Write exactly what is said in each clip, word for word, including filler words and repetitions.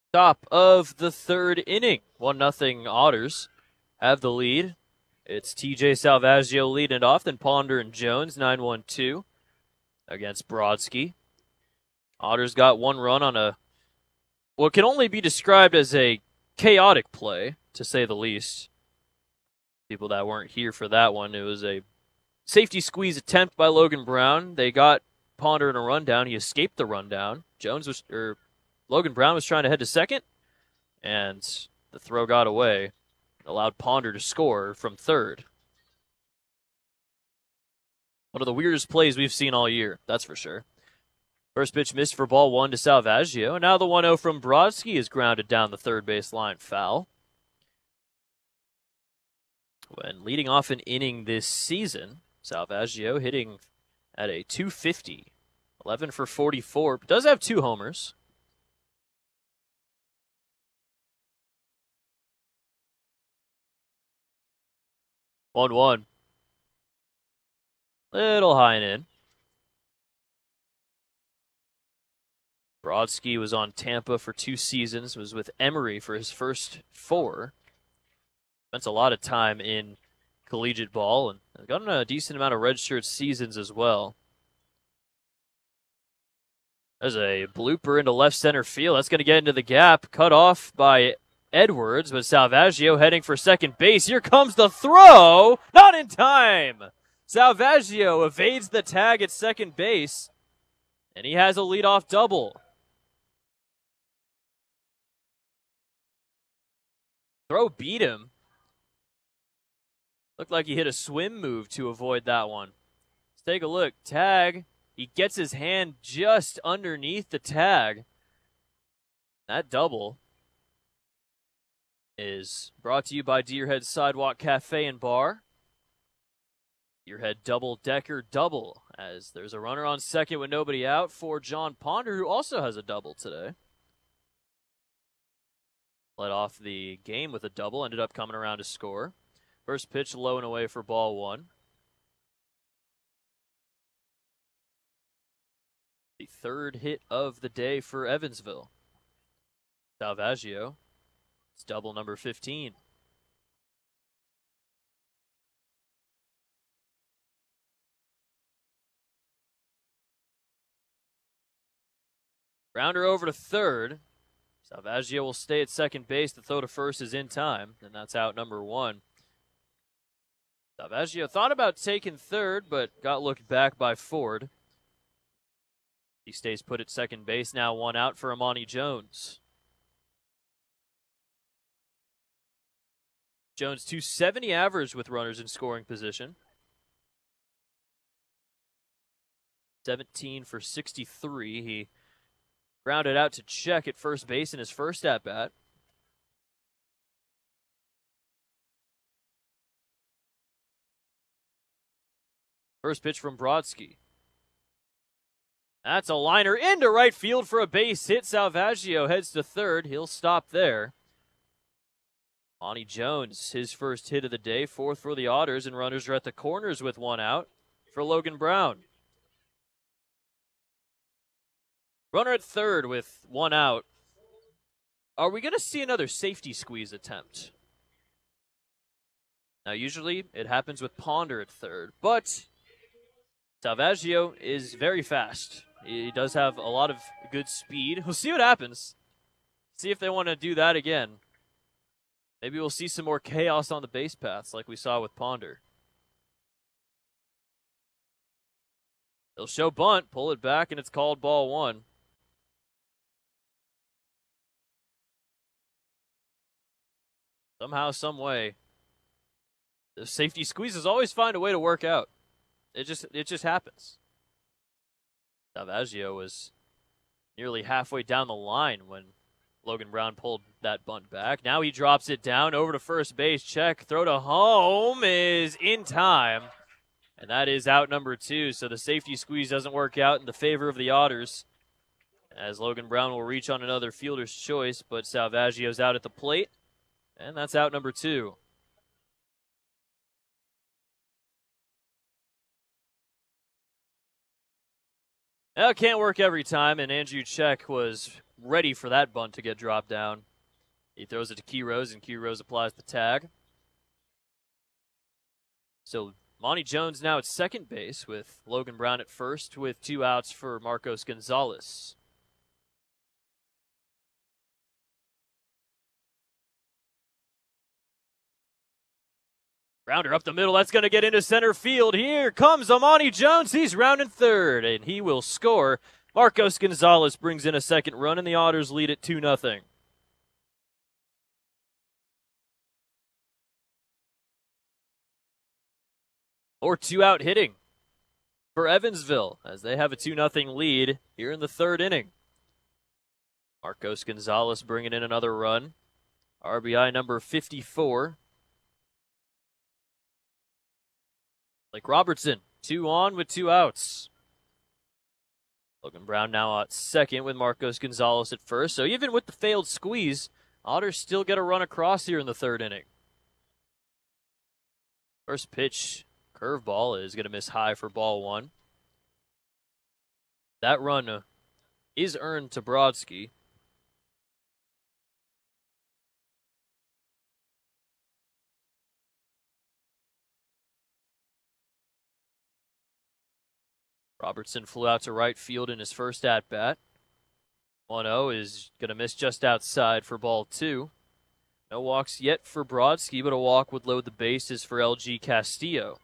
Top of the third inning. one nothing Otters have the lead. It's T J Salvaggio leading it off, then Ponder and Jones, nine one two against Brodsky. Otters got one run on a what can only be described as a chaotic play, to say the least. People that weren't here for that one, it was a safety squeeze attempt by Logan Brown. They got Ponder in a rundown. He escaped the rundown. Jones was, or Logan Brown was trying to head to second, and the throw got away. Allowed Ponder to score from third. One of the weirdest plays we've seen all year, that's for sure. First pitch missed for ball one to Salvaggio, and now the one oh from Brodsky is grounded down the third base line, foul. When leading off an inning this season, Salvaggio hitting at a two fifty, eleven for forty-four, but does have two homers. one one. Little high and in. Brodsky was on Tampa for two seasons, was with Emory for his first four. Spent a lot of time in collegiate ball and got a decent amount of redshirt seasons as well. There's a blooper into left center field. That's going to get into the gap. Cut off by Edwards, but Salvaggio heading for second base. Here comes the throw. Not in time. Salvaggio evades the tag at second base, and he has a leadoff double. Throw beat him. Looked like he hit a swim move to avoid that one. Let's take a look. Tag. He gets his hand just underneath the tag. That double is brought to you by Deerhead Sidewalk Cafe and Bar. Deerhead double decker double, as there's a runner on second with nobody out for John Ponder, who also has a double today. Led off the game with a double, ended up coming around to score. First pitch low and away for ball one. The third hit of the day for Evansville. Salvaggio, it's double number fifteen. Grounder over to third. Salvaggio will stay at second base. The throw to first is in time, and that's out number one. Salvaggio thought about taking third, but got looked back by Ford. He stays put at second base. Now one out for Amani Jones. Jones two seventy average with runners in scoring position. seventeen for sixty-three. He grounded out to check at first base in his first at-bat. First pitch from Brodsky. That's a liner into right field for a base hit. Salvaggio heads to third. He'll stop there. Lonnie Jones, his first hit of the day, fourth for the Otters, and runners are at the corners with one out for Logan Brown. Runner at third with one out. Are we going to see another safety squeeze attempt? Now, usually it happens with Ponder at third, but Salvaggio is very fast. He does have a lot of good speed. We'll see what happens. See if they want to do that again. Maybe we'll see some more chaos on the base paths like we saw with Ponder. They'll show bunt, pull it back, and it's called ball one. Somehow, some way, the safety squeezes always find a way to work out. It just it just happens. Salvaggio was nearly halfway down the line when Logan Brown pulled that bunt back. Now he drops it down over to first base. Check, throw to home is in time. And that is out number two. So the safety squeeze doesn't work out in the favor of the Otters, as Logan Brown will reach on another fielder's choice, but Salvaggio's out at the plate. And that's out number two. That can't work every time, and Andrew Check was ready for that bunt to get dropped down. He throws it to Key Rose, and Key Rose applies the tag. So Monty Jones now at second base with Logan Brown at first with two outs for Marcos Gonzalez. Grounder up the middle. That's going to get into center field. Here comes Amani Jones. He's rounding third, and he will score. Marcos Gonzalez brings in a second run, and the Otters lead at two nothing. Or two-out hitting for Evansville as they have a two nothing lead here in the third inning. Marcos Gonzalez bringing in another run. R B I number fifty-four. Blake Robertson, two on with two outs. Logan Brown now at second with Marcos Gonzalez at first. So even with the failed squeeze, Otters still get a run across here in the third inning. First pitch, curveball, is going to miss high for ball one. That run uh, is earned to Brodsky. Robertson flew out to right field in his first at-bat. one oh is going to miss just outside for ball two. No walks yet for Brodsky, but a walk would load the bases for L G Castillo.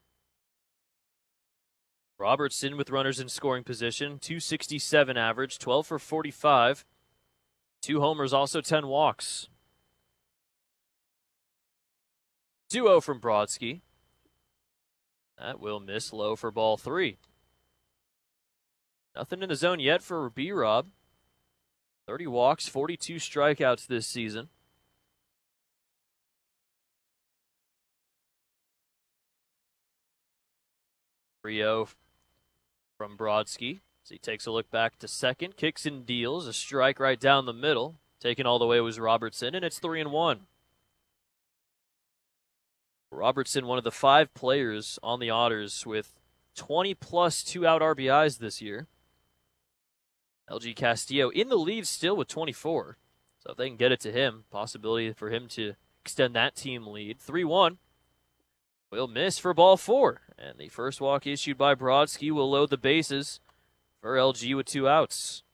Robertson with runners in scoring position, two sixty-seven average, twelve for forty-five. Two homers, also ten walks. two oh from Brodsky. That will miss low for ball three. Nothing in the zone yet for B-Rob. thirty walks, forty-two strikeouts this season. three oh from Brodsky. So he takes a look back to second, kicks and deals, a strike right down the middle. Taken all the way was Robertson, and it's three and one. Robertson, one of the five players on the Otters with twenty plus two-out R B Is this year. L G Castillo in the lead still with twenty-four. So if they can get it to him, possibility for him to extend that team lead. three one. Will miss for ball four. And the first walk issued by Brodsky will load the bases for L G with two outs.